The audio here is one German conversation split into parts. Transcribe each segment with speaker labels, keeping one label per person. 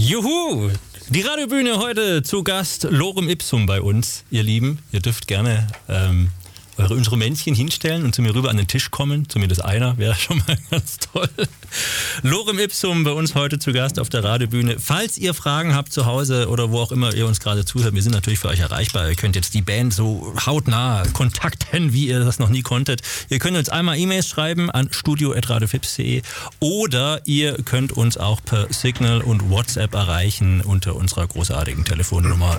Speaker 1: Juhu! Die Radiobühne heute zu Gast Lorem Ipsum bei uns, ihr Lieben. Ihr dürft gerne eure Instrumentchen hinstellen und zu mir rüber an den Tisch kommen. Zumindest einer wäre schon mal ganz toll. Lorem Ipsum bei uns heute zu Gast auf der Radiobühne. Falls ihr Fragen habt zu Hause oder wo auch immer ihr uns gerade zuhört, wir sind natürlich für euch erreichbar. Ihr könnt jetzt die Band so hautnah kontakten, wie ihr das noch nie konntet. Ihr könnt uns einmal E-Mails schreiben an studio@radiofips.de oder ihr könnt uns auch per Signal und WhatsApp erreichen unter unserer großartigen Telefonnummer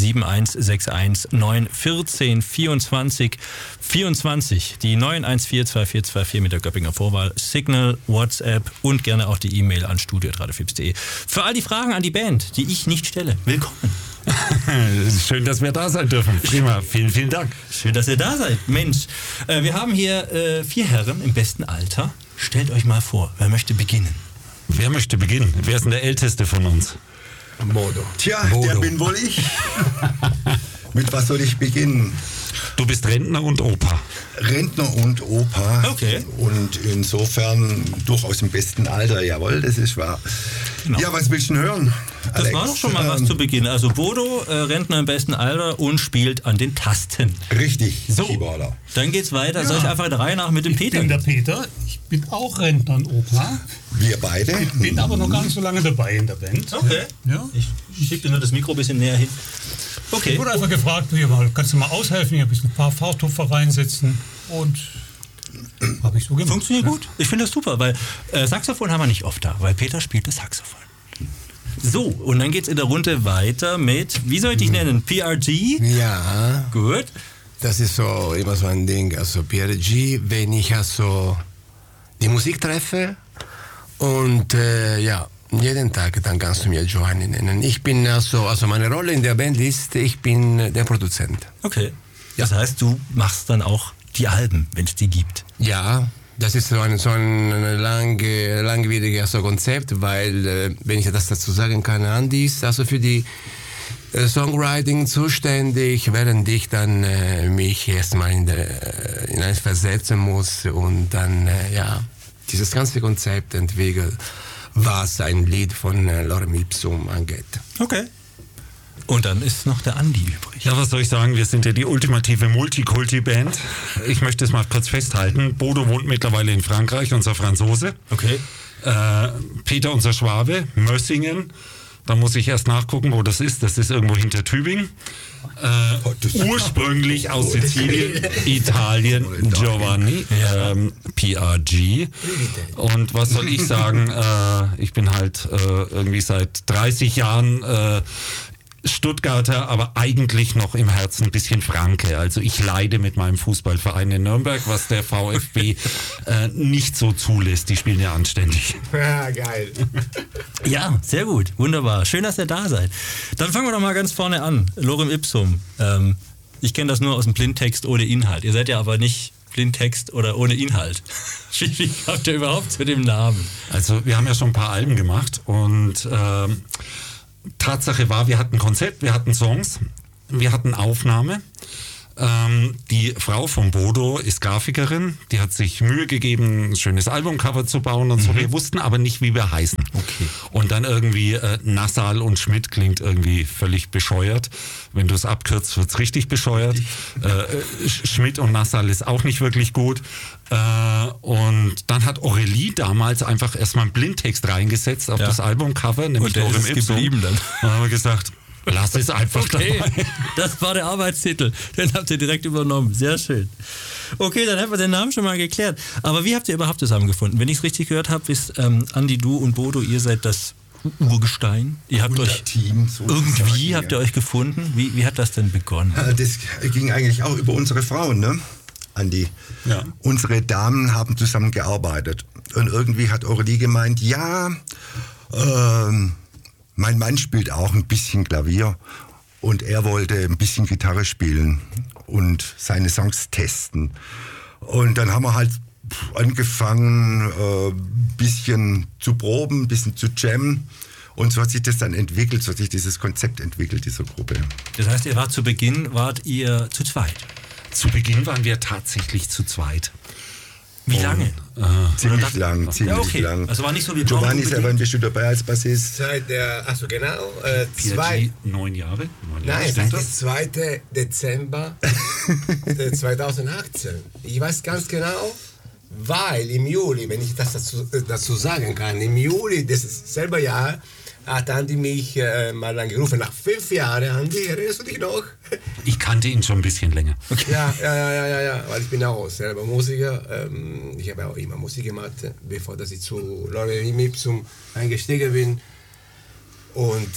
Speaker 1: 07161 914 24 24, die 9142424 mit der Göppinger Vorwahl, Signal, WhatsApp und gerne auch die E-Mail an studio@radiofips.de. Für all die Fragen an die Band, die ich nicht stelle, willkommen.
Speaker 2: Schön, dass wir da sein dürfen. Prima, vielen, vielen Dank.
Speaker 1: Schön, dass ihr da seid. Mensch, wir haben hier 4 Herren im besten Alter. Stellt euch mal vor, wer möchte beginnen?
Speaker 2: Wer möchte beginnen? Wer ist denn der Älteste von uns?
Speaker 3: Bodo.
Speaker 4: Tja, der bin wohl ich. Mit was soll ich beginnen?
Speaker 2: Du bist Rentner und Opa.
Speaker 4: Rentner und Opa.
Speaker 1: Okay.
Speaker 4: Und insofern durchaus im besten Alter, jawohl, das ist wahr.
Speaker 1: Genau.
Speaker 4: Ja, was willst du denn hören,
Speaker 1: Das
Speaker 4: Alex?
Speaker 1: war doch schon mal was zu Beginn. Also Bodo, Rentner im besten Alter und spielt an den Tasten.
Speaker 4: Richtig,
Speaker 1: So,
Speaker 4: Keyboarder.
Speaker 1: dann geht's weiter. Soll ich einfach der Reihe nach mit dem Peter?
Speaker 3: Ich bin der Peter, ich bin auch Rentner und Opa,
Speaker 4: Wir beide.
Speaker 3: bin aber noch gar nicht so lange dabei in der Band.
Speaker 1: Okay.
Speaker 3: Ja.
Speaker 1: Ich schieb dir nur das Mikro ein bisschen näher hin.
Speaker 3: Ich
Speaker 1: Okay.
Speaker 3: wurde einfach gefragt, kannst du mal aushelfen, hier ein paar Fahrtupfer reinsetzen und habe ich so gemacht.
Speaker 1: Funktioniert gut. Ich finde das super, weil Saxophon haben wir nicht oft da, weil Peter spielt das Saxophon. So, und dann geht's in der Runde weiter mit, wie soll ich dich nennen? PRG?
Speaker 5: Ja,
Speaker 1: Gut.
Speaker 5: das ist so immer so ein Ding. Also PRG, wenn ich also die Musik treffe und ja, jeden Tag, dann kannst du mir Giovanni nennen. Ich bin also meine Rolle in der Band ist, ich bin der Produzent.
Speaker 1: Okay. Das heißt, du machst dann auch die Alben, wenn es die gibt.
Speaker 5: Ja, das ist so ein langwieriges Konzept, weil, wenn ich das dazu sagen kann, Andy ist also für die Songwriting zuständig, während ich dann mich erstmal in eins versetzen muss und dann, ja, dieses ganze Konzept entwickelt, was ein Lied von Lorem Ipsum angeht.
Speaker 1: Okay. Und dann ist noch der Andi übrig.
Speaker 2: Ja, was soll ich sagen? Wir sind ja die ultimative Multikulti-Band. Ich möchte es mal kurz festhalten. Bodo wohnt mittlerweile in Frankreich, unser Franzose.
Speaker 1: Okay.
Speaker 2: Peter, unser Schwabe, Mössingen. Da muss ich erst nachgucken, wo das ist. Das ist irgendwo hinter Tübingen. Ursprünglich aus Sizilien, Italien, Giovanni, PRG. Und was soll ich sagen? Ich bin halt irgendwie seit 30 Jahren Stuttgarter, aber eigentlich noch im Herzen ein bisschen Franke. Also ich leide mit meinem Fußballverein in Nürnberg, was der VfB nicht so zulässt. Die spielen ja anständig.
Speaker 5: Ja, geil.
Speaker 1: Ja, sehr gut. Wunderbar. Schön, dass ihr da seid. Dann fangen wir doch mal ganz vorne an. Lorem Ipsum. Ich kenne das nur aus dem Blindtext ohne Inhalt. Ihr seid ja aber nicht Blindtext oder ohne Inhalt. Wie habt ihr überhaupt zu dem Namen?
Speaker 2: Also wir haben ja schon ein paar Alben gemacht und Tatsache war, wir hatten Konzept, wir hatten Songs, wir hatten Aufnahme. Die Frau von Bodo ist Grafikerin, die hat sich Mühe gegeben, ein schönes Albumcover zu bauen und so. Wir wussten aber nicht, wie wir heißen.
Speaker 1: Okay.
Speaker 2: Und dann irgendwie Nassal und Schmidt klingt irgendwie völlig bescheuert. Wenn du es abkürzt, wird's richtig bescheuert. Schmidt und Nassal ist auch nicht wirklich gut. Und dann hat Aurelie damals einfach erstmal einen Blindtext reingesetzt auf das Albumcover, nämlich
Speaker 1: Und der
Speaker 2: Lorem
Speaker 1: ist
Speaker 2: Ipsum.
Speaker 1: geblieben dann.
Speaker 2: Dann haben wir gesagt, lass es einfach
Speaker 1: Okay,
Speaker 2: dabei.
Speaker 1: das war der Arbeitstitel. Den habt ihr direkt übernommen. Sehr schön. Okay, dann haben wir den Namen schon mal geklärt. Aber wie habt ihr überhaupt zusammengefunden? Wenn ich es richtig gehört habe, ist Andi, du und Bodo, ihr seid das Urgestein. Ihr habt euch
Speaker 4: Team,
Speaker 1: irgendwie habt ihr euch gefunden. Wie hat das denn begonnen?
Speaker 4: Das ging eigentlich auch über unsere Frauen, ne? Andi.
Speaker 2: Ja.
Speaker 4: Unsere Damen haben zusammen gearbeitet. Und irgendwie hat Aurelie gemeint, ja, mein Mann spielt auch ein bisschen Klavier und er wollte ein bisschen Gitarre spielen und seine Songs testen. Und dann haben wir halt angefangen, ein bisschen zu proben, ein bisschen zu jammen. Und so hat sich das dann entwickelt, so hat sich dieses Konzept entwickelt, dieser Gruppe.
Speaker 1: Das heißt, zu Beginn wart ihr zu zweit?
Speaker 2: Zu Beginn waren wir tatsächlich zu zweit.
Speaker 1: Wie lange?
Speaker 4: Ziemlich lang.
Speaker 1: Ja, okay. Also war nicht so wie
Speaker 4: Giovanni, seit wann bist du dabei als Bassist?
Speaker 6: Seit der, also genau,
Speaker 2: PRG 9 Jahre.
Speaker 6: Nein,
Speaker 2: stimmt
Speaker 6: seit
Speaker 2: das?
Speaker 6: dem 2. Dezember 2018. Ich weiß ganz genau, weil im Juli, wenn ich das dazu sagen kann, im Juli des selben Jahr hat Andi mich mal angerufen. Nach 5 Jahren, Andi, erinnerst du dich noch?
Speaker 2: Ich kannte ihn schon ein bisschen länger.
Speaker 6: Ja, weil ich bin auch selber Musiker. Ich habe auch immer Musik gemacht, bevor dass ich zu Lorem Ipsum eingestiegen bin. Und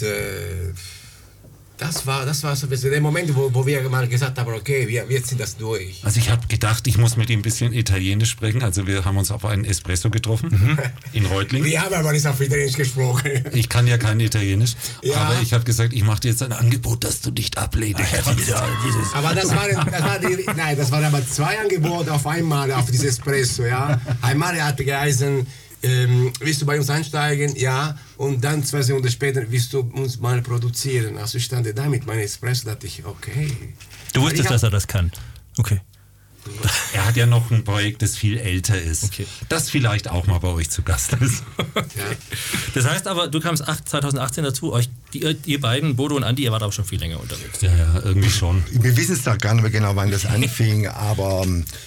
Speaker 6: das war so der Moment, wo wir mal gesagt haben, okay, wir ziehen das durch.
Speaker 2: Also ich habe gedacht, ich muss mit ihm ein bisschen Italienisch sprechen. Also wir haben uns auf einen Espresso getroffen in Reutlingen.
Speaker 6: Wir haben aber nicht auf Italienisch gesprochen.
Speaker 2: Ich kann ja kein Italienisch,
Speaker 6: Ja.
Speaker 2: aber ich habe gesagt, ich mache dir jetzt ein Angebot, das du nicht ablehnen kannst.
Speaker 6: Aber das waren aber 2 Angebote auf einmal auf dieses Espresso, ja. Einmal hat geheißen, willst du bei uns einsteigen? Ja. Und dann 2 Sekunden später, willst du uns mal produzieren? Also ich stand da mit meinem Espresso, dachte ich, okay.
Speaker 1: Du wusstest, dass er das kann. Okay.
Speaker 2: Er hat ja noch ein Projekt, das viel älter ist,
Speaker 1: Okay.
Speaker 2: das vielleicht auch mal bei euch zu Gast ist.
Speaker 6: Ja.
Speaker 1: Das heißt aber, du kamst 2018 dazu, ihr beiden, Bodo und Andi, ihr wart auch schon viel länger unterwegs.
Speaker 2: Ja, irgendwie schon.
Speaker 4: Wir wissen es da gar nicht mehr genau, wann das anfing, aber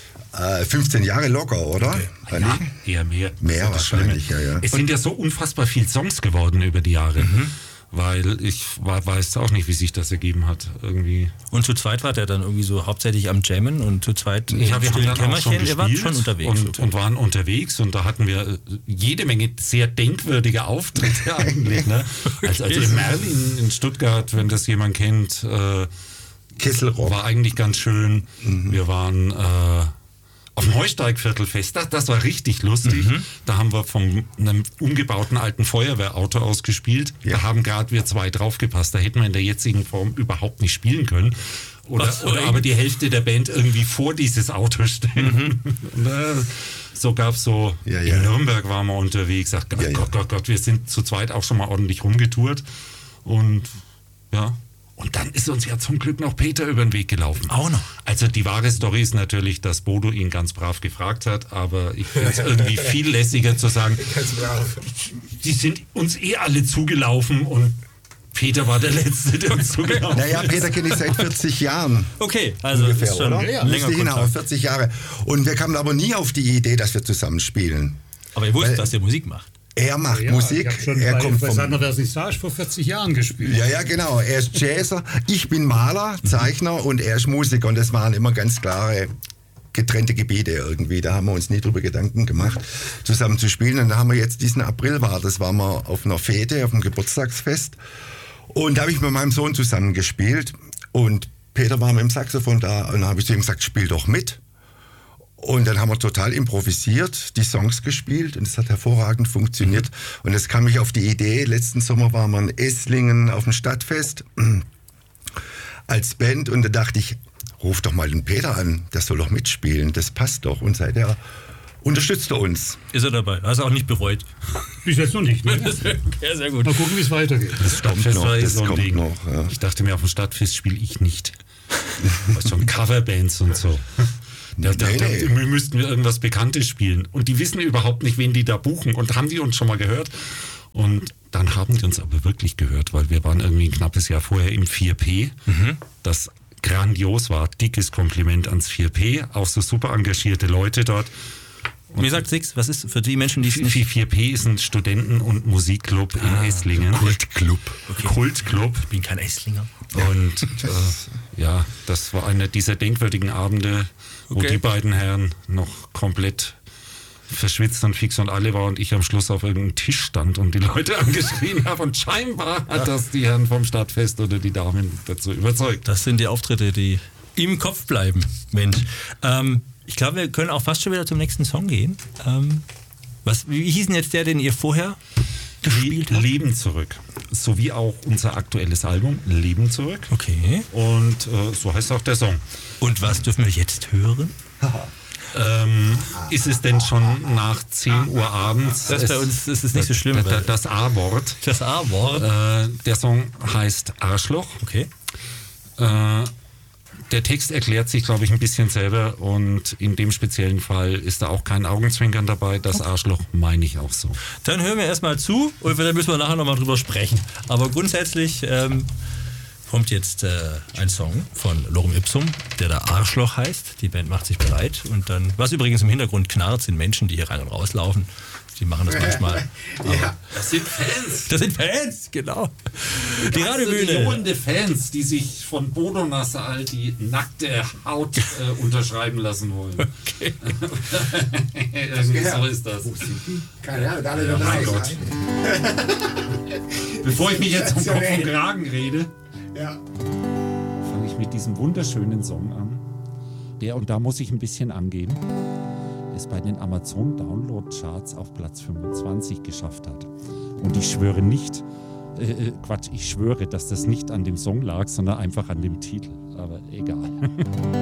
Speaker 4: 15 Jahre locker, oder? Andi?
Speaker 2: Ja, eher mehr.
Speaker 4: Mehr
Speaker 2: Das ist das
Speaker 4: wahrscheinlich,
Speaker 2: Schlimme.
Speaker 4: ja.
Speaker 2: Es sind ja so unfassbar viele Songs geworden über die Jahre. Weil ich weiß auch nicht, wie sich das ergeben hat. Irgendwie.
Speaker 1: Und zu zweit wart ihr dann irgendwie so hauptsächlich am Jammen und zu zweit im
Speaker 2: Ja, wir haben
Speaker 1: stillen
Speaker 2: dann auch schon
Speaker 1: Kämmerchen, ihr wart
Speaker 2: gespielt
Speaker 1: schon unterwegs.
Speaker 2: und waren unterwegs und da hatten wir jede Menge sehr denkwürdige Auftritte eigentlich. Ne? Also im Merlin in Stuttgart, wenn das jemand kennt,
Speaker 4: Kesselrock.
Speaker 2: war eigentlich ganz schön. Wir waren auf dem Heusteigviertelfest, das war richtig lustig. Da haben wir von einem umgebauten alten Feuerwehrauto aus gespielt.
Speaker 4: Ja.
Speaker 2: Da haben gerade wir 2 draufgepasst. Da hätten wir in der jetzigen Form überhaupt nicht spielen können. Oder aber die Hälfte der Band irgendwie vor dieses Auto stellen. So gab es so,
Speaker 4: Ja, ja.
Speaker 2: in Nürnberg waren wir unterwegs. Ach Gott,
Speaker 4: Ja, ja.
Speaker 2: Gott, wir sind zu zweit auch schon mal ordentlich rumgetourt. Und ja. Und dann ist uns ja zum Glück noch Peter über den Weg gelaufen.
Speaker 1: Auch noch?
Speaker 2: Also die wahre Story ist natürlich, dass Bodo ihn ganz brav gefragt hat, aber ich finde es irgendwie viel lässiger zu sagen,
Speaker 6: Ganz brav.
Speaker 2: die sind uns alle zugelaufen und Peter war der Letzte, der uns zugelaufen ist.
Speaker 4: Naja, Peter kenne ich seit 40 Jahren.
Speaker 1: Okay, also
Speaker 4: Ungefähr,
Speaker 1: ist schon
Speaker 4: oder?
Speaker 1: länger
Speaker 4: Müsste hinaus,
Speaker 1: Kontakt.
Speaker 4: 40 Jahre. Und wir kamen aber nie auf die Idee, dass wir zusammen spielen.
Speaker 1: Aber ihr wusstet,
Speaker 4: Weil-
Speaker 1: dass ihr Musik macht.
Speaker 4: Er macht
Speaker 3: Ja,
Speaker 4: Musik,
Speaker 3: ich habe schon
Speaker 4: er kommt
Speaker 3: bei
Speaker 4: vom...
Speaker 3: seiner Vernissage vor 40 Jahren gespielt.
Speaker 4: Ja, genau. Er ist Jazzer, ich bin Maler, Zeichner und er ist Musiker. Und das waren immer ganz klare getrennte Gebiete irgendwie. Da haben wir uns nie drüber Gedanken gemacht, zusammen zu spielen. Und da haben wir jetzt diesen April das waren wir auf einer Fete, auf einem Geburtstagsfest. Und da habe ich mit meinem Sohn zusammen gespielt. Und Peter war mit dem Saxophon da und dann habe ich zu ihm gesagt, spiel doch mit. Und dann haben wir total improvisiert, die Songs gespielt und es hat hervorragend funktioniert. Und es kam mich auf die Idee, letzten Sommer waren wir in Esslingen auf dem Stadtfest als Band und da dachte ich, ruf doch mal den Peter an, der soll doch mitspielen, das passt doch. Und seither unterstützt er uns.
Speaker 1: Ist er dabei? Hast du auch nicht bereut?
Speaker 3: Bis jetzt noch nicht. Ne?
Speaker 1: Ja, sehr gut.
Speaker 3: Mal gucken, wie es weitergeht.
Speaker 2: Das Stadtfest
Speaker 4: noch,
Speaker 2: war
Speaker 4: das
Speaker 2: so ein
Speaker 4: kommt
Speaker 2: Ding.
Speaker 4: noch, ja.
Speaker 2: Ich dachte mir, auf dem Stadtfest spiele ich nicht. Weißt schon, Coverbands und so. Da
Speaker 4: Nee.
Speaker 2: müssten wir irgendwas Bekanntes spielen. Und die wissen überhaupt nicht, wen die da buchen. Und haben die uns schon mal gehört? Und dann haben die uns aber wirklich gehört, weil wir waren irgendwie ein knappes Jahr vorher im 4P, das grandios war. Dickes Kompliment ans 4P. Auch so super engagierte Leute dort.
Speaker 1: Mir sagt Six, was ist für die Menschen, die es nicht...
Speaker 2: 4P ist ein Studenten- und Musikclub in Esslingen.
Speaker 4: Kultclub.
Speaker 2: Kultclub.
Speaker 1: Ich bin kein Esslinger.
Speaker 2: Und ja, das war einer dieser denkwürdigen Abende, wo
Speaker 1: Okay.
Speaker 2: die beiden Herren noch komplett verschwitzt und fix und alle war und ich am Schluss auf irgendeinem Tisch stand und die Leute angeschrien habe. Und scheinbar hat das die Herren vom Stadtfest oder die Damen dazu überzeugt.
Speaker 1: Das sind die Auftritte, die im Kopf bleiben. Mensch. Ich glaube, wir können auch fast schon wieder zum nächsten Song gehen. Wie hieß denn jetzt der, den ihr vorher gespielt habt?
Speaker 2: Leben zurück. Sowie auch unser aktuelles Album Leben zurück.
Speaker 1: Okay.
Speaker 2: Und so heißt auch der Song.
Speaker 1: Und was dürfen wir jetzt hören?
Speaker 2: Ist es denn schon nach 10 Uhr abends?
Speaker 1: Das bei uns ist es nicht so schlimm. weil
Speaker 2: Das A-Wort.
Speaker 1: Das A-Wort.
Speaker 2: Der Song heißt Arschloch.
Speaker 1: Okay.
Speaker 2: Der Text erklärt sich, glaube ich, ein bisschen selber und in dem speziellen Fall ist da auch kein Augenzwinkern dabei. Das Arschloch meine ich auch so.
Speaker 1: Dann hören wir erstmal zu und dann müssen wir nachher nochmal drüber sprechen. Aber grundsätzlich kommt jetzt ein Song von Lorem Ipsum, der da Arschloch heißt. Die Band macht sich bereit und dann, was übrigens im Hintergrund knarrt, sind Menschen, die hier rein und rauslaufen. Die machen das manchmal.
Speaker 6: Ja.
Speaker 2: Das sind Fans.
Speaker 1: Das sind Fans, genau. Die Radiobühne.
Speaker 2: Millionen Fans, die sich von Bodo Nassal die nackte Haut unterschreiben lassen wollen.
Speaker 1: Okay.
Speaker 2: So ist das.
Speaker 6: Keine Ahnung, alle über
Speaker 2: Mein
Speaker 6: 30.
Speaker 2: Gott. Bevor ich mich jetzt um Kopf und Kragen rede,
Speaker 6: Ja.
Speaker 2: fange ich mit diesem wunderschönen Song an. Der, und da muss ich ein bisschen angeben, es bei den Amazon Download Charts auf Platz 25 geschafft hat. Und ich schwöre nicht, ich schwöre, dass das nicht an dem Song lag, sondern einfach an dem Titel. Aber egal.